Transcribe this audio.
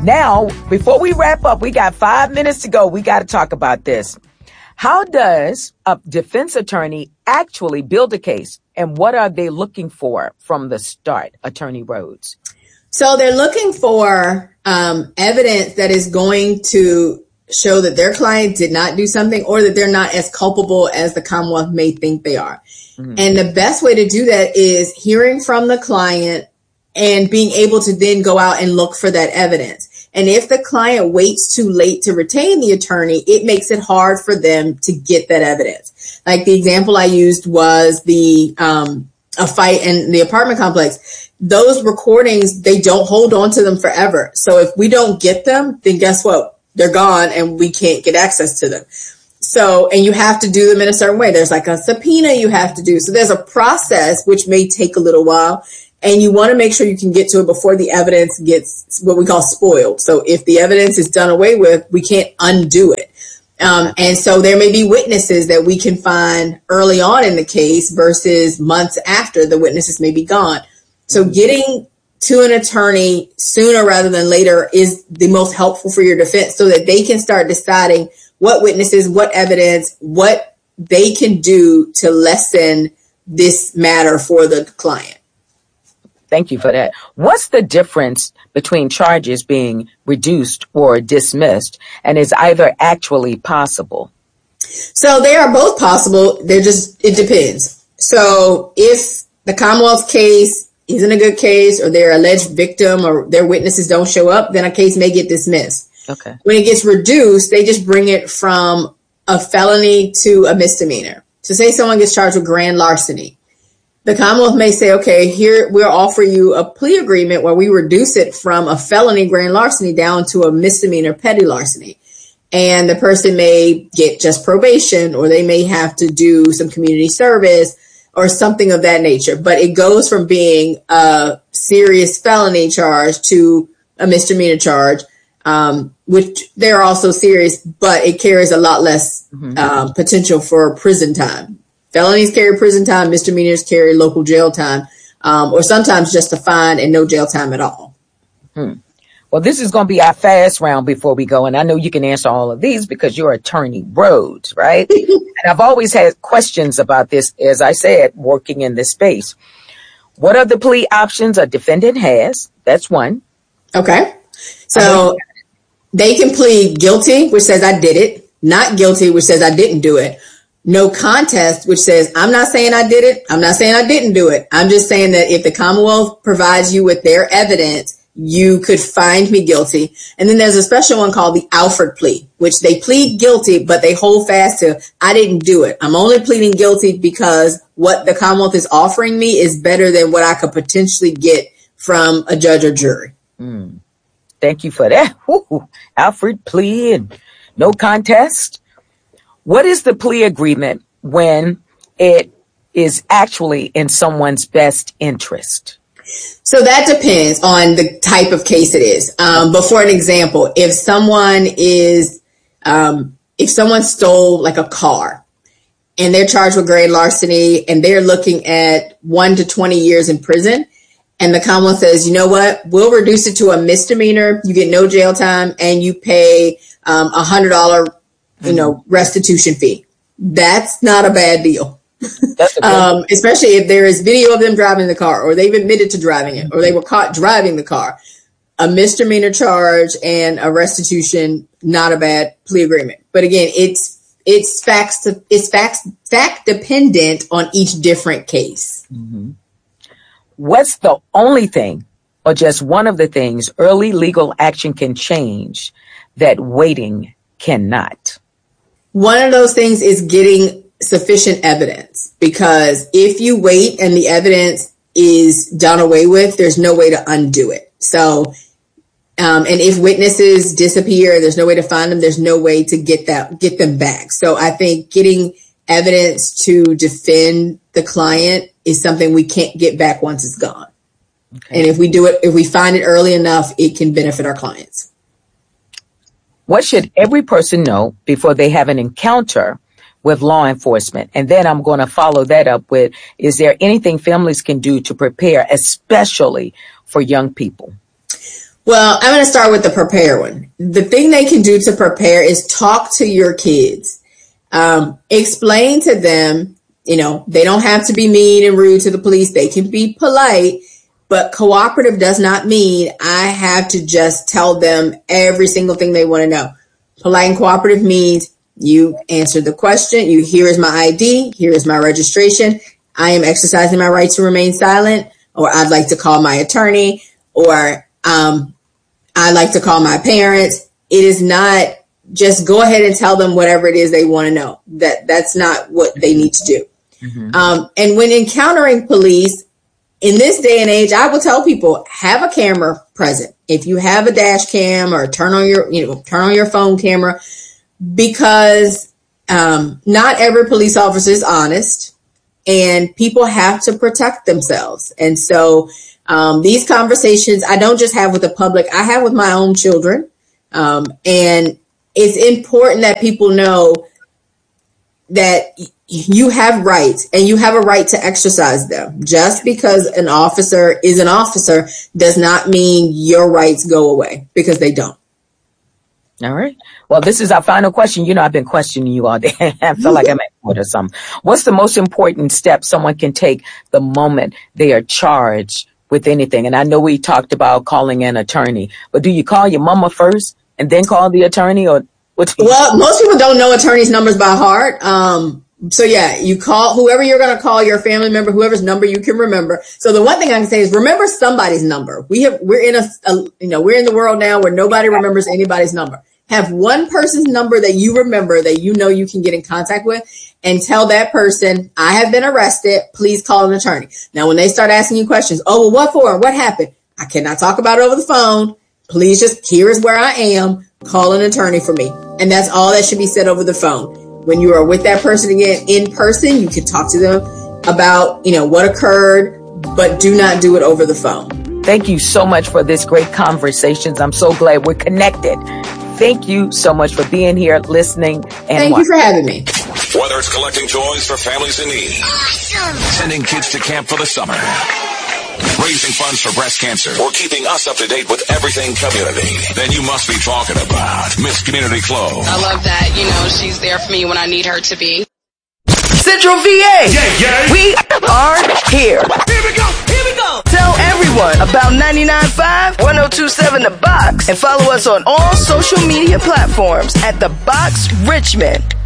Now, before we wrap up, we got 5 minutes to go. We got to talk about this. How does a defense attorney actually build a case? And what are they looking for from the start, Attorney Rhodes? So they're looking for evidence that is going to show that their client did not do something or that they're not as culpable as the Commonwealth may think they are. Mm-hmm. And the best way to do that is hearing from the client and being able to then go out and look for that evidence. And if the client waits too late to retain the attorney, it makes it hard for them to get that evidence. Like the example I used was a fight in the apartment complex. Those recordings, they don't hold on to them forever. So if we don't get them, then guess what? They're gone and we can't get access to them. So, and you have to do them in a certain way. There's like a subpoena you have to do. So there's a process which may take a little while. And you want to make sure you can get to it before the evidence gets what we call spoiled. So if the evidence is done away with, we can't undo it. And so there may be witnesses that we can find early on in the case versus months after the witnesses may be gone. So getting to an attorney sooner rather than later is the most helpful for your defense so that they can start deciding what witnesses, what evidence, what they can do to lessen this matter for the client. Thank you for that. What's the difference between charges being reduced or dismissed, and is either actually possible? So they are both possible. It depends. So if the Commonwealth case isn't a good case or their alleged victim or their witnesses don't show up, then a case may get dismissed. Okay. When it gets reduced, they just bring it from a felony to a misdemeanor. So say someone gets charged with grand larceny. The Commonwealth may say, okay, here we'll offer you a plea agreement where we reduce it from a felony grand larceny down to a misdemeanor petty larceny. And the person may get just probation, or they may have to do some community service or something of that nature. But it goes from being a serious felony charge to a misdemeanor charge, which they're also serious, but it carries a lot less potential for prison time. Felonies carry prison time, misdemeanors carry local jail time, or sometimes just a fine and no jail time at all. Well, this is going to be our fast round before we go. And I know you can answer all of these because you're Attorney Rhodes, right? And I've always had questions about this, as I said, working in this space. What are the plea options a defendant has? That's one. Okay. So they can plead guilty, which says I did it, not guilty, which says I didn't do it. No contest, which says, I'm not saying I did it. I'm not saying I didn't do it. I'm just saying that if the Commonwealth provides you with their evidence, you could find me guilty. And then there's a special one called the Alford plea, which they plead guilty, but they hold fast to, I didn't do it. I'm only pleading guilty because what the Commonwealth is offering me is better than what I could potentially get from a judge or jury. Thank you for that. Alford plea and no contest. What is the plea agreement when it is actually in someone's best interest? So that depends on the type of case it is. But for an example, if someone stole like a car and they're charged with grand larceny and they're looking at 1 to 20 years in prison, and the Commonwealth says, you know what, we'll reduce it to a misdemeanor. You get no jail time and you pay $100 restitution fee. That's not a bad deal. Especially if there is video of them driving the car, or they've admitted to driving it, or they were caught driving the car. A misdemeanor charge and a restitution, not a bad plea agreement. But again, it's fact dependent on each different case. What's the only thing, or just one of the things, early legal action can change that waiting cannot? One of those things is getting sufficient evidence, because if you wait and the evidence is done away with, there's no way to undo it. So, and if witnesses disappear, there's no way to find them. There's no way to get them back. So I think getting evidence to defend the client is something we can't get back once it's gone. Okay. And if we find it early enough, it can benefit our clients. What should every person know before they have an encounter with law enforcement? And then I'm going to follow that up with, is there anything families can do to prepare, especially for young people? Well, I'm going to start with the prepare one. The thing they can do to prepare is talk to your kids. Explain to them, they don't have to be mean and rude to the police. They can be polite, but cooperative does not mean I have to just tell them every single thing they want to know. Polite and cooperative means you answer the question. Here is my ID. Here is my registration. I am exercising my right to remain silent, or I'd like to call my attorney, or I like to call my parents. It is not just go ahead and tell them whatever it is they want to know. That's not what they need to do. Mm-hmm. And when encountering police in this day and age, I will tell people, have a camera present. If you have a dash cam, or turn on your phone camera, because not every police officer is honest, and people have to protect themselves. And so these conversations I don't just have with the public, I have with my own children. And it's important that people know that you have rights, and you have a right to exercise them. Just because an officer is an officer does not mean your rights go away, because they don't. All right. Well, this is our final question. I've been questioning you all day. I feel like I'm at court or something. What's the most important step someone can take the moment they are charged with anything? And I know we talked about calling an attorney, but do you call your mama first and then call the attorney, or what? Well, most people don't know attorneys' numbers by heart. So yeah, you call whoever you're going to call, your family member, whoever's number you can remember. So the one thing I can say is remember somebody's number. We're in the world now where nobody remembers anybody's number. Have one person's number that you remember, that you can get in contact with, and tell that person, I have been arrested. Please call an attorney. Now, when they start asking you questions, oh, well, what for? What happened? I cannot talk about it over the phone. Please just, here is where I am. Call an attorney for me. And that's all that should be said over the phone. When you are with that person again in person, you can talk to them about, what occurred, but do not do it over the phone. Thank you so much for this great conversations. I'm so glad we're connected. Thank you so much for being here, listening, and thank you for having me. Whether it's collecting toys for families in need, sending kids to camp for the summer, raising funds for breast cancer, or keeping us up to date with everything community, then you must be talking about Miss Community Clothes. I love that, she's there for me when I need her to be. Central VA. Yeah. We are here. Here we go. Tell everyone about 99.5, 102.7 The Box, and follow us on all social media platforms at The Box Richmond.